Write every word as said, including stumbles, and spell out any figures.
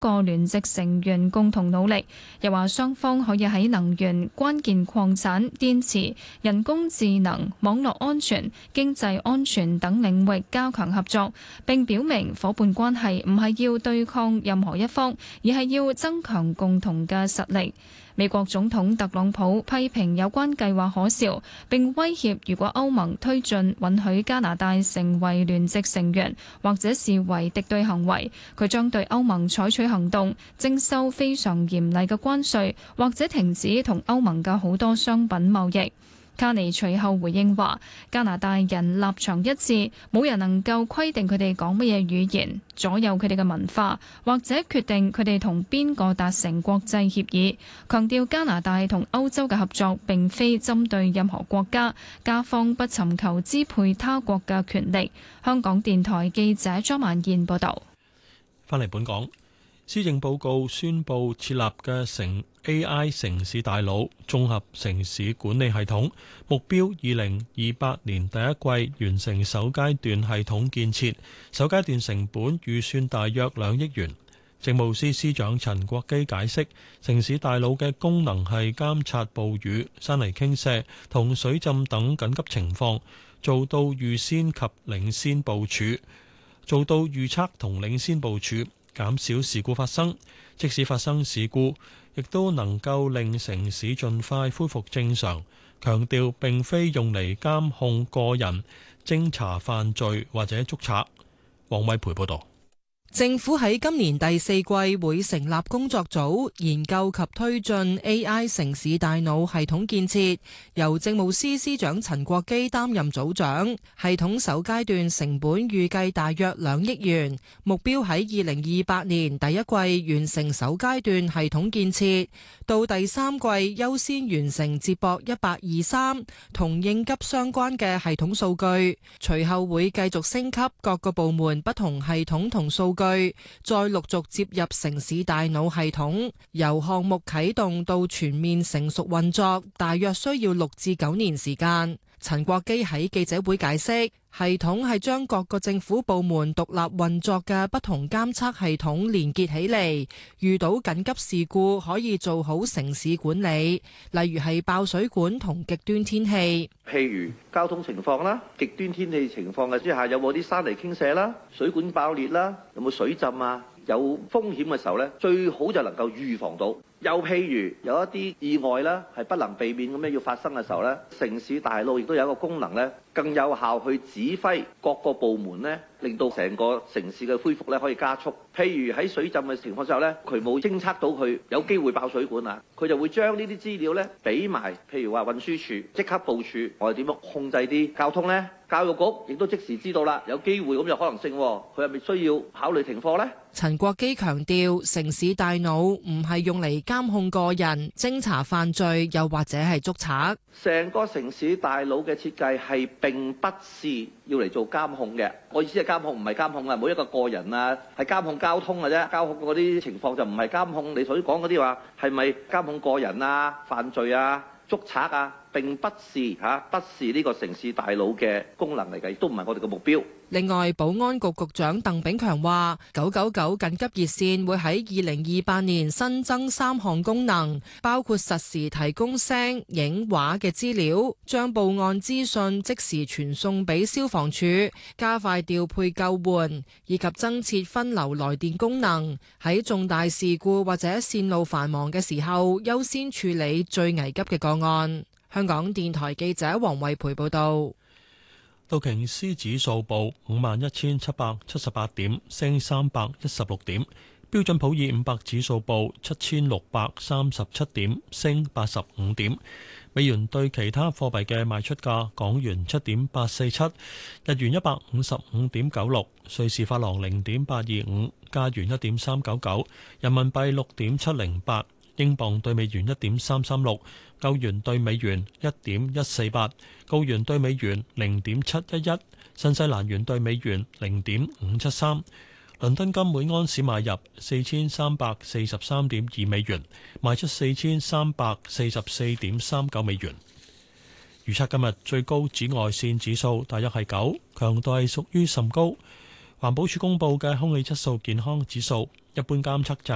個聯席成員共同努力。又話雙方可以喺能源、關鍵礦產、電池、人工智能、網絡安全、經濟安全等領域加強合作，並表明夥伴關係唔係要對抗任何一方，而係要增強共同嘅實力。美國總統特朗普批評有關計劃可笑，並威脅如果歐盟推進允許加拿大成為聯席成員，或者視為敵對行為，佢將對歐盟採取行動，徵收非常嚴厲嘅關稅，或者停止同歐盟嘅好多商品貿易。卡尼隨後回應話：加拿大人立場一致，冇人能夠規定佢哋講乜嘢語言，左右佢哋嘅文化，或者決定佢哋同邊個達成國際協議。強調加拿大同歐洲嘅合作並非針對任何國家，加方不尋求支配他國嘅權力。香港電台記者張曼燕報導。 返嚟本港。施政報告宣布設立嘅城 A I 城市大腦綜合城市管理系統，目標二零二八年第一季完成首階段系統建設，首階段成本預算大約兩億元。政務司司長陳國基解釋，城市大腦嘅功能係監察暴雨、山泥傾瀉同水浸等緊急情況，做到預先及領先部署，做到預測同領先部署，減少事故發生，即使發生事故，亦都能夠令城市盡快恢復正常。強調並非用嚟監控個人、偵查犯罪或者捉賊。黃偉培報導。 政府喺今年第四季會成立工作組，研究及推進 A I 城市大腦系統建設，由政務司司長陳國基擔任組長。系統首階段成本預計大約兩億元，目標喺二零二八年第一季完成首階段系統建設，到第三季優先完成接駁一八二三同應急相關嘅系統數據，隨後會繼續升級各個部門不同系統同數據。再陸續接入城市大腦系統，由項目啟動到全面成熟運作，大約需要六至九年時間。陳國基喺記者會解釋，系統係將各個政府部門獨立運作嘅不同監測系統連結起嚟，遇到緊急事故可以做好城市管理，例如係爆水管同極端天氣， 譬如交通情況啦、極端天氣情況嘅之下，有冇啲山泥傾瀉啦、水管爆裂啦、有冇水浸啊？有風險嘅時候咧，最好就能夠預防到。又譬如有一啲意外啦，係不能避免咁樣要發生嘅時候咧，城市大腦亦都有一個功能咧，更有效去指揮各個部門咧，令到成個城市嘅恢復咧可以加速。譬如喺水浸嘅情況之下咧，佢冇偵測到佢有機會爆水管啊，佢就會將呢啲資料咧俾埋，譬如話運輸署即刻部署，我哋點樣控制啲交通咧？教育局亦都即時知道啦，有機會咁有可能性，佢係咪需要考慮停課呢？ 陳國基強調，城市大腦唔係用嚟監控個人、偵查犯罪，又或者係捉賊。 成個城市大腦嘅設計係並不是要嚟做監控嘅。我意思係監控唔係監控啊，每一個個人啊，係監控交通嘅啫。監控嗰啲情況就唔係監控你所講嗰啲話係咪監控個人啊、犯罪啊、捉賊啊。並不是嚇，不是呢個城市大腦嘅功能嚟嘅，亦都唔係我哋嘅目標。 另外，保安局局長鄧炳強話，九九九緊急熱線會喺二零二八年新增三項功能，包括實時提供聲、影、畫嘅資料，將報案資訊即時傳送俾消防處，加快調配救援，以及增設分流來電功能，喺重大事故或者線路繁忙嘅時候，優先處理最危急嘅個案。香港電台記者黃慧培報道。 道瓊斯指數報五萬一千七百七十八點，升三百一十六點。標準普爾五百指數報七千六百三十七點，升八十五點。美元對其他貨幣嘅賣出價：港元七點八四七，日元一百五十五點九六，瑞士法郎零點八二五，加元一點三九九，人民幣六點七零八。英鎊對美元一點三三六，歐元對美元一點一四八，澳元對美元零點七一一，新西蘭元對美元零點五七三。倫敦金每安士買入四千三百四十三點二美元，賣出四千三百四十四點三九美元。預測今日最高紫外線指數大約係九，強度係屬於甚高。環保署公布嘅空氣質素健康指數，一般監測站